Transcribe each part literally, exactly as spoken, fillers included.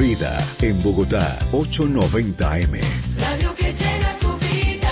Vida, en Bogotá, ochocientos noventa A M. Radio que llena tu vida.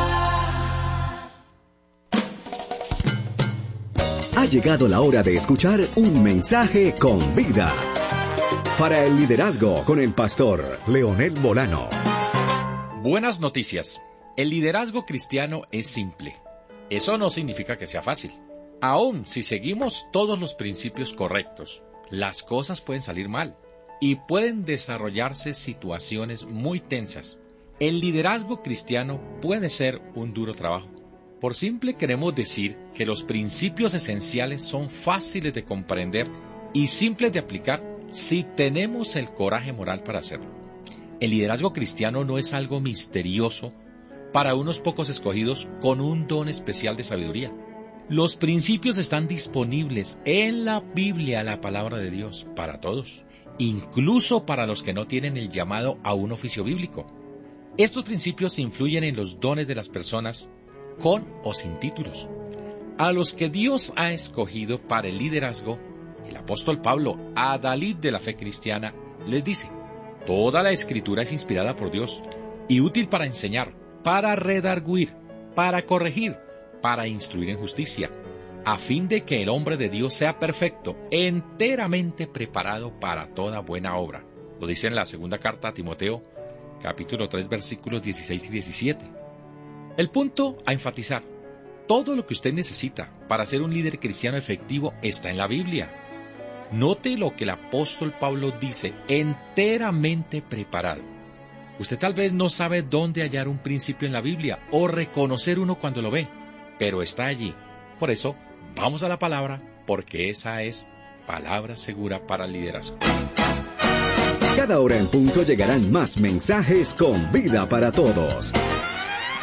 Ha llegado la hora de escuchar un mensaje con vida. Para el liderazgo con el pastor Leonel Molano. Buenas noticias. El liderazgo cristiano es simple. Eso no significa que sea fácil. Aún si seguimos todos los principios correctos, las cosas pueden salir mal y pueden desarrollarse situaciones muy tensas. El liderazgo cristiano puede ser un duro trabajo. Por simple queremos decir que los principios esenciales son fáciles de comprender y simples de aplicar si tenemos el coraje moral para hacerlo. El liderazgo cristiano no es algo misterioso para unos pocos escogidos con un don especial de sabiduría. Los principios están disponibles en la Biblia, la palabra de Dios, para todos, incluso para los que no tienen el llamado a un oficio bíblico. Estos principios influyen en los dones de las personas, con o sin títulos. A los que Dios ha escogido para el liderazgo, el apóstol Pablo, adalid de la fe cristiana, les dice: toda la Escritura es inspirada por Dios y útil para enseñar, para redarguir, para corregir, para instruir en justicia, a fin de que el hombre de Dios sea perfecto, enteramente preparado para toda buena obra. Lo dice en la segunda carta a Timoteo, capítulo tres, versículos dieciséis y diecisiete. El punto a enfatizar: todo lo que usted necesita para ser un líder cristiano efectivo está en la Biblia. Note lo que el apóstol Pablo dice: enteramente preparado. Usted tal vez no sabe dónde hallar un principio en la Biblia o reconocer uno cuando lo ve, pero está allí. Por eso, vamos a la palabra, porque esa es palabra segura para el liderazgo. Cada hora en punto llegarán más mensajes con vida para todos.